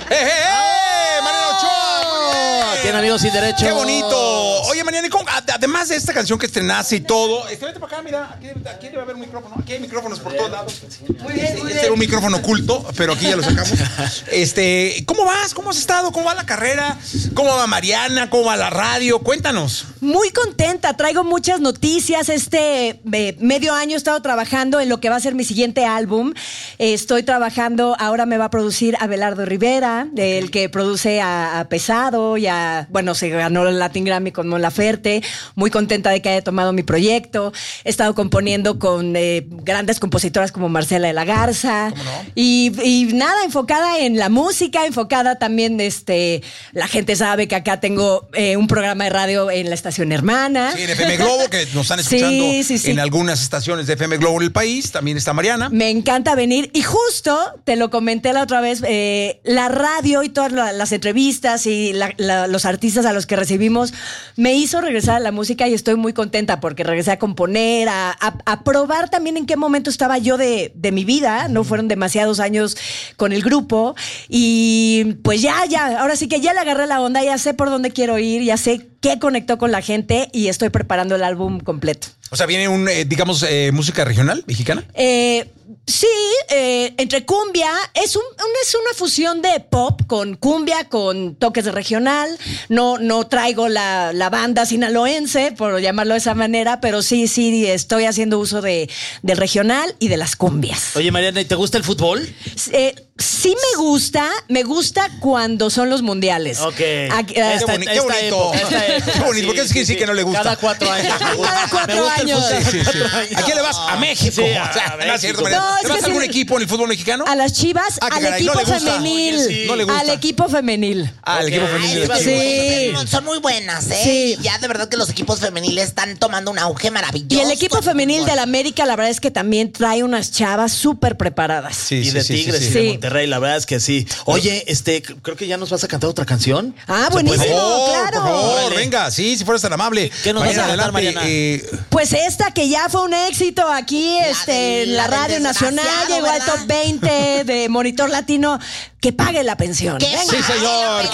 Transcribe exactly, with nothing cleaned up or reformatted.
¡Eh, eh, eh! ¡Mariana Ochoa! Tiene amigos sin derecho. ¡Qué bonito! Oye, Mariana, ¿cómo, además de esta canción que estrenaste y todo, este, vete para acá, mira, aquí, aquí debe haber un micrófono. Aquí hay micrófonos por todos lados. Muy bien, muy bien. Este era un micrófono oculto, pero aquí ya lo sacamos. Este, ¿cómo vas? ¿Cómo has estado? ¿Cómo va la carrera? ¿Cómo va Mariana? ¿Cómo va la radio? Cuéntanos. Muy contenta, traigo muchas noticias. Este eh, medio año he estado trabajando en lo que va a ser mi siguiente álbum. Eh, estoy trabajando, ahora me va a producir Abelardo Rivera, el que produce a, a Pesado y a, bueno, se ganó el Latin Grammy con Mon Laferte. Muy contenta de que haya tomado mi proyecto. He estado componiendo con eh, grandes compositoras como Marcela de la Garza. ¿Cómo no? Y, y nada, enfocada en la música, enfocada también, este, la gente sabe que acá tengo eh, un programa de radio en la estación hermana. Sí, en F M Globo, que nos están escuchando sí, sí, sí. en algunas estaciones de F M Globo en el país. También está Mariana. Me encanta venir. Y justo, te lo comenté la otra vez, eh, la radio y todas las entrevistas y la, la, los artistas a los que recibimos me hizo regresar a la música y estoy muy contenta porque regresé a componer, a, a, a probar también en qué momento estaba yo de, de mi vida. No fueron demasiados años con el grupo y pues ya, ya, ahora sí que ya le agarré la onda, ya sé por dónde quiero ir, ya sé qué conectó con la gente y estoy preparando el álbum completo. O sea, viene un, eh, digamos, eh, música regional mexicana. Eh, sí, eh, entre cumbia, es, un, un, es una fusión de pop con cumbia, con toques de regional. No, no traigo la, la banda sinaloense, por llamarlo de esa manera, pero sí, sí, estoy haciendo uso de, del regional y de las cumbias. Oye, Mariana, ¿y te gusta el fútbol? Eh, sí me gusta, me gusta cuando son los mundiales. Ok. Aquí, Qué, esta, boni- qué bonito. época, esta época. Qué bonito. Sí, ¿Por qué es que sí, sí, sí. que no le gusta? Cada cuatro años. Cada cuatro Me gusta el años. fútbol, Sí, sí, sí. cada cuatro años. ¿A quién le vas? A México. Sí, O sea, a no es cierto, México. Mariana. No, es ¿Le vas que a algún sí- equipo en el fútbol mexicano? A las Chivas, Ah, qué al caray, equipo no le gusta. femenil. Oye, sí. No le gusta. Al equipo femenil. Ah, el Ok. equipo femenil. Ay, Sí. Son, son muy buenas, ¿eh? Sí. Ya de verdad que los equipos femeniles están tomando un auge maravilloso. Y el equipo femenil de la América, la verdad es que también trae unas chavas súper preparadas. Sí, Y sí, de sí, Tigres sí, y sí. de Sí. Monterrey, la verdad es que sí. Oye, este, creo que ya nos vas a cantar otra canción. Ah, ¿Se buenísimo. puede? Por favor, claro. por favor, Órale. venga, sí, si fueras tan amable. ¿Qué nos vas a cantar, adelante, Mariana? eh, Pues esta que ya fue un éxito aquí, La este, del- en la, la del Radio Nacional, desgraciado, llegó al ¿verdad? top veinte de Monitor Latino, que pague la pensión. ¡Qué Venga. Sí, señor.